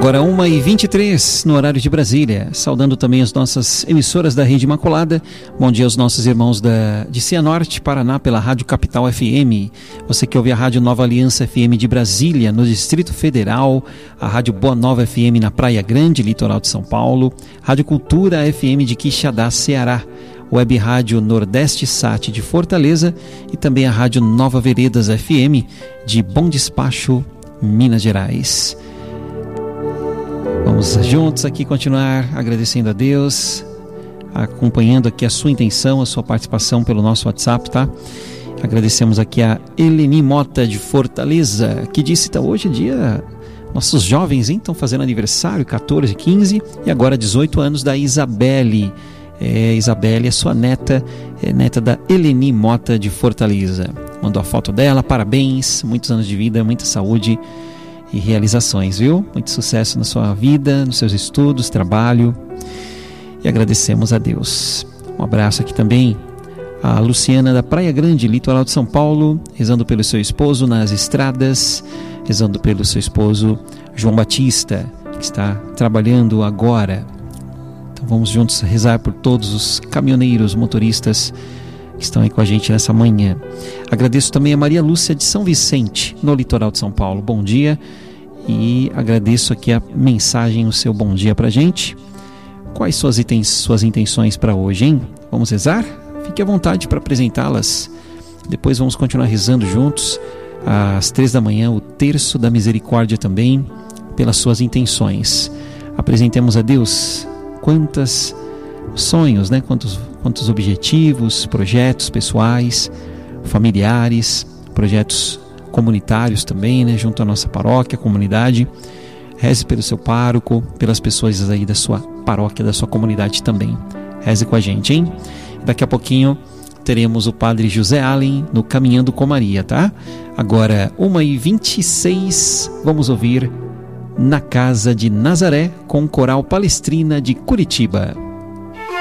Agora 1h23 no horário de Brasília, saudando também as nossas emissoras da Rede Imaculada. Bom dia aos nossos irmãos de Cianorte, Paraná, pela Rádio Capital FM. Você que ouve a Rádio Nova Aliança FM de Brasília, no Distrito Federal, a Rádio Boa Nova FM na Praia Grande, litoral de São Paulo, Rádio Cultura FM de Quixadá, Ceará, Web Rádio Nordeste Sat de Fortaleza e também a Rádio Nova Veredas FM de Bom Despacho, Minas Gerais. Vamos juntos aqui continuar agradecendo a Deus, acompanhando aqui a sua intenção, a sua participação pelo nosso WhatsApp, tá? Agradecemos aqui a Eleni Mota de Fortaleza, que disse que hoje é dia... Nossos jovens, hein, estão fazendo aniversário, 14, 15 e agora 18 anos da Isabelle. Isabelle é sua neta, neta da Eleni Mota de Fortaleza. Mandou a foto dela, parabéns, muitos anos de vida, muita saúde e realizações, viu? Muito sucesso na sua vida, nos seus estudos, trabalho, e agradecemos a Deus. Um abraço aqui também a Luciana da Praia Grande, litoral de São Paulo, rezando pelo seu esposo nas estradas, rezando pelo seu esposo João Batista, que está trabalhando agora. Então vamos juntos rezar por todos os caminhoneiros, motoristas que estão aí com a gente nessa manhã. Agradeço também a Maria Lúcia de São Vicente, no litoral de São Paulo. Bom dia, e agradeço aqui a mensagem, o seu bom dia pra gente. Quais suas intenções para hoje, hein? Vamos rezar? Fique à vontade para apresentá-las. Depois vamos continuar rezando juntos às 3 da manhã, o Terço da Misericórdia também, pelas suas intenções. Apresentemos a Deus quantos sonhos, né? Quantos objetivos, projetos pessoais, familiares, projetos comunitários também, né? Junto à nossa paróquia, comunidade. Reze pelo seu pároco, pelas pessoas aí da sua paróquia, da sua comunidade também. Reze com a gente, hein? Daqui a pouquinho teremos o Padre José Allen no Caminhando com Maria, tá? Agora 1h26, vamos ouvir Na Casa de Nazaré com o Coral Palestrina de Curitiba.